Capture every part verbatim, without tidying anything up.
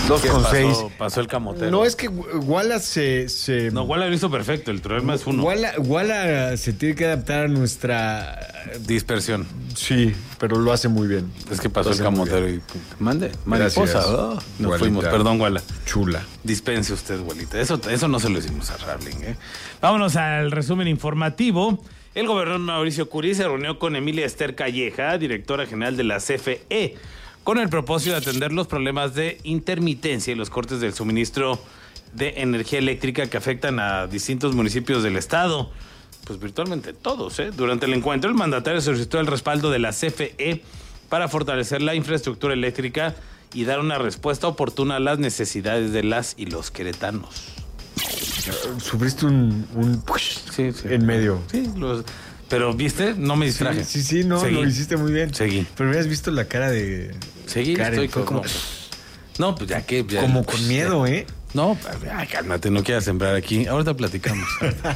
dos con seis. Pasó el camotero. No, es que Wallace se... se... No, Wallace lo hizo perfecto, el problema es uno. Wallace, Wallace se tiene que adaptar a nuestra... Dispersión. Sí, pero lo hace muy bien. Es que pasó el camotero y... Mande, mariposa. Oh, nos Gualita. Fuimos, perdón, Wallace. Chula. Dispense usted, Gualita. Eso, eso no se lo hicimos a Ravling, ¿eh? Vámonos al resumen informativo. El gobernador Mauricio Curi se reunió con Emilia Esther Calleja, directora general de la C F E, con el propósito de atender los problemas de intermitencia y los cortes del suministro de energía eléctrica que afectan a distintos municipios del estado. Pues virtualmente todos, ¿eh? Durante el encuentro, el mandatario solicitó el respaldo de la C F E para fortalecer la infraestructura eléctrica y dar una respuesta oportuna a las necesidades de las y los queretanos. Sufriste un, un sí, sí. en medio. Sí, los... pero ¿viste? No me distraje. Sí, sí, sí no, Seguí. Lo hiciste muy bien. Seguí. Pero habías visto la cara de Seguí, Karen, estoy fue como... como... No, pues ya que... Ya, como pues, con miedo, ¿eh? No, ay, cálmate, no quieras sembrar aquí. Ahorita platicamos.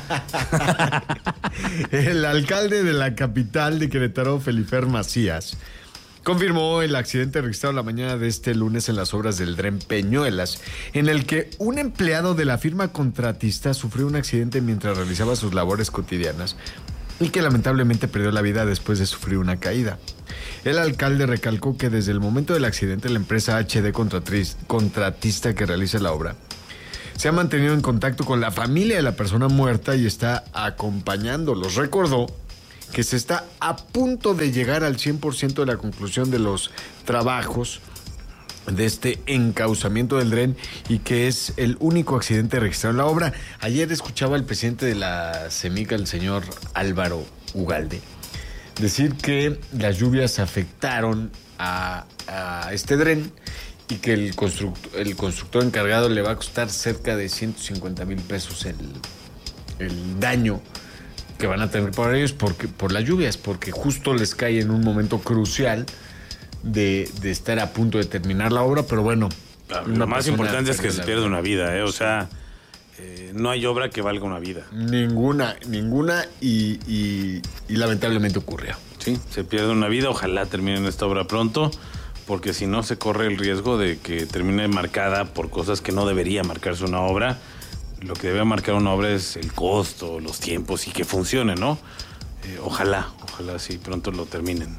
El alcalde de la capital de Querétaro, Felifer Macías, confirmó el accidente registrado la mañana de este lunes en las obras del Dren Peñuelas, en el que un empleado de la firma contratista sufrió un accidente mientras realizaba sus labores cotidianas y que lamentablemente perdió la vida después de sufrir una caída. El alcalde recalcó que desde el momento del accidente la empresa H D Contratista que realiza la obra se ha mantenido en contacto con la familia de la persona muerta y está acompañándolos. Recordó que se está a punto de llegar al cien por ciento de la conclusión de los trabajos de este encauzamiento del dren y que es el único accidente registrado en la obra. Ayer escuchaba al presidente de la CEMICA, el señor Álvaro Ugalde, decir que las lluvias afectaron a, a este dren y que el constructor, el constructor encargado le va a costar cerca de ciento cincuenta mil pesos el, el daño que van a tener por ellos porque, por las lluvias, porque justo les cae en un momento crucial de, de estar a punto de terminar la obra, pero bueno. Lo más importante es que se pierde una vida, ¿eh? O sea, eh, no hay obra que valga una vida. Ninguna, ninguna y, y, y lamentablemente ocurrió. Sí, se pierde una vida, ojalá terminen esta obra pronto, porque si no se corre el riesgo de que termine marcada por cosas que no debería marcarse una obra. Lo que debe marcar una obra es el costo, los tiempos y que funcione, ¿no? Eh, ojalá, ojalá sí pronto lo terminen.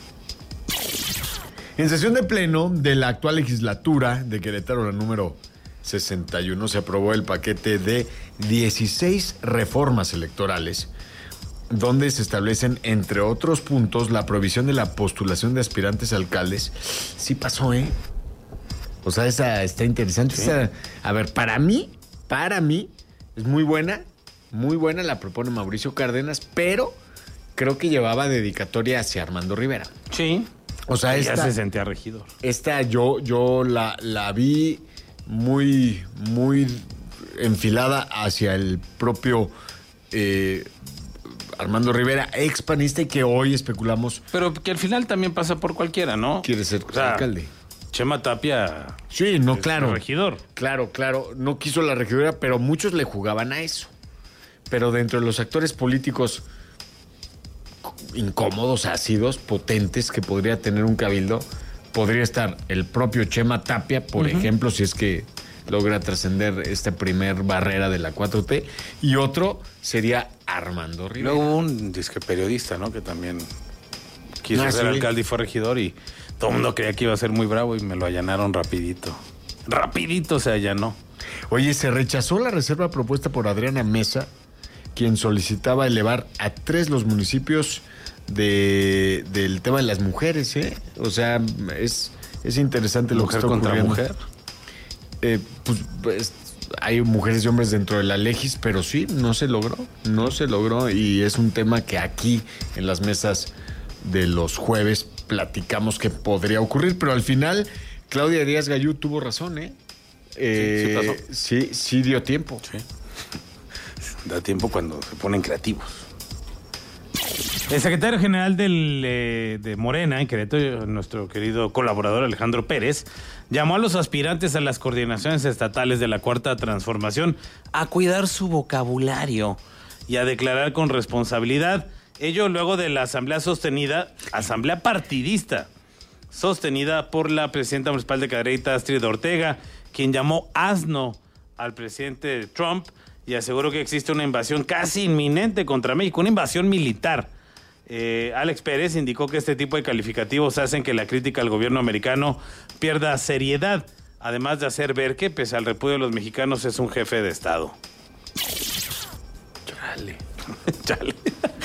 En sesión de pleno de la actual legislatura de Querétaro, la número sesenta y uno, se aprobó el paquete de dieciséis reformas electorales, donde se establecen, entre otros puntos, la prohibición de la postulación de aspirantes a alcaldes. Sí pasó, ¿eh? O sea, esa está interesante. Sí. Esa, a ver, para mí... Para mí es muy buena, muy buena, la propone Mauricio Cárdenas, pero creo que llevaba dedicatoria hacia Armando Rivera. Sí. O sea, esta, ya se sentía regidor. Esta yo, yo la, la vi muy, muy enfilada hacia el propio eh, Armando Rivera, ex panista, y que hoy especulamos. Pero que al final también pasa por cualquiera, ¿no? Quiere ser o sea, alcalde. Chema Tapia. Sí, no, claro. Regidor. Claro, claro. No quiso la regidora, pero muchos le jugaban a eso. Pero dentro de los actores políticos incómodos, ácidos, potentes que podría tener un cabildo, podría estar el propio Chema Tapia, por uh-huh. ejemplo, si es que logra trascender esta primer barrera de la cuatro T. Y otro sería Armando Rivera. Luego hubo un disque periodista, ¿no? Que también quiso ah, ser sí. alcalde y fue regidor y todo el mundo creía que iba a ser muy bravo y me lo allanaron rapidito. Rapidito se allanó. Oye, se rechazó la reserva propuesta por Adriana Mesa, quien solicitaba elevar a tres los municipios de, del tema de las mujeres, ¿eh? O sea, es, es interesante lo que está ocurriendo. ¿Mujer contra mujer? Eh, pues, pues hay mujeres y hombres dentro de la legis, pero sí, no se logró, no se logró y es un tema que aquí en las mesas de los jueves platicamos que podría ocurrir, pero al final Claudia Díaz Gayú tuvo razón, ¿eh? eh sí, sí, pasó. sí, sí dio tiempo. Sí. Da tiempo cuando se ponen creativos. El secretario general del, eh, de Morena en Querétaro, nuestro querido colaborador Alejandro Pérez, llamó a los aspirantes a las coordinaciones estatales de la Cuarta Transformación a cuidar su vocabulario y a declarar con responsabilidad. Ello luego de la asamblea sostenida, asamblea partidista, sostenida por la presidenta municipal de Cadereyta, Astrid Ortega, quien llamó asno al presidente Trump y aseguró que existe una invasión casi inminente contra México, una invasión militar. Eh, Alex Pérez indicó que este tipo de calificativos hacen que la crítica al gobierno americano pierda seriedad, además de hacer ver que, pese al repudio de los mexicanos, es un jefe de Estado. Chale. Chale.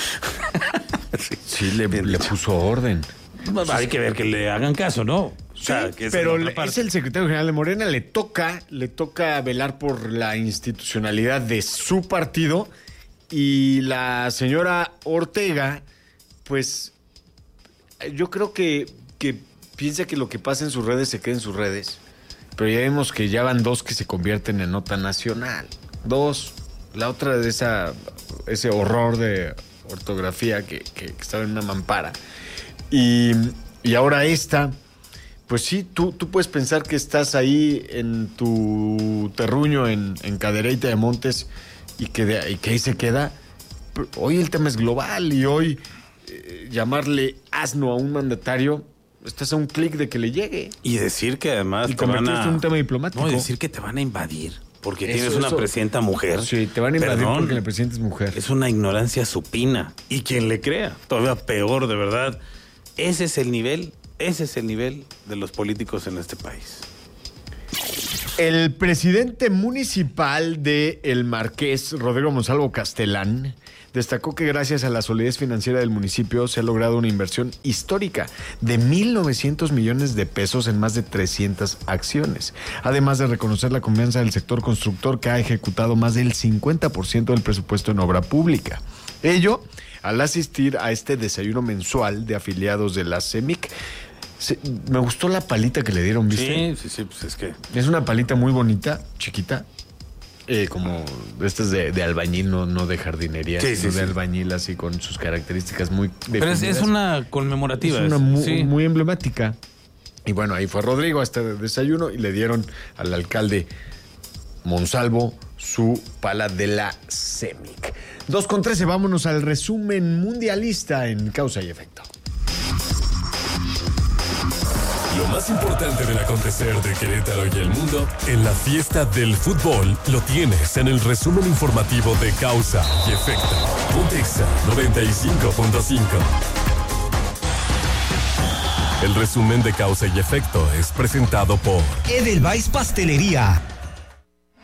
Sí, sí le, le puso orden. Pues hay que ver que le hagan caso, ¿no? O sea, sí, que pero es, es el secretario general de Morena, le toca, le toca velar por la institucionalidad de su partido, y la señora Ortega, pues yo creo que, que piensa que lo que pasa en sus redes se queda en sus redes, pero ya vemos que ya van dos que se convierten en nota nacional. Dos. La otra de esa, ese horror de ortografía que, que, que estaba en una mampara. Y, y ahora esta, pues sí, tú, tú puedes pensar que estás ahí en tu terruño en, en Cadereyta de Montes y que, de, y que ahí se queda. Pero hoy el tema es global y hoy eh, llamarle asno a un mandatario, estás a un clic de que le llegue. Y decir que además y te van a... en un tema diplomático. No, y decir que te van a invadir. Porque Eso, tienes una eso. presidenta mujer. Sí, te van a invadir. Perdón, porque la presidenta es mujer. Es una ignorancia supina. Y quien le crea, todavía peor, de verdad. Ese es el nivel, ese es el nivel de los políticos en este país. El presidente municipal de El Marqués, Rodrigo Monsalvo Castelán, destacó que gracias a la solidez financiera del municipio se ha logrado una inversión histórica de mil novecientos millones de pesos en más de trescientas acciones, además de reconocer la confianza del sector constructor, que ha ejecutado más del cincuenta por ciento del presupuesto en obra pública. Ello al asistir a este desayuno mensual de afiliados de la C E M I C. Se, me gustó la palita que le dieron, ¿viste? Sí, sí, sí, pues es que... Es una palita muy bonita, chiquita, eh, como estas de, de albañil, no, no de jardinería, sí, sino sí, de sí. albañil, así con sus características muy definidas. Pero es, es una conmemorativa. Es una mu- sí. muy emblemática. Y bueno, ahí fue Rodrigo a este desayuno y le dieron al alcalde Monsalvo su pala de la C E M I C. dos con trece, vámonos al resumen mundialista en Causa y Efecto. Lo más importante del acontecer de Querétaro y el mundo en la fiesta del fútbol lo tienes en el resumen informativo de Causa y Efecto. Pontexa noventa y cinco punto cinco. El resumen de Causa y Efecto es presentado por Edelweiss Pastelería.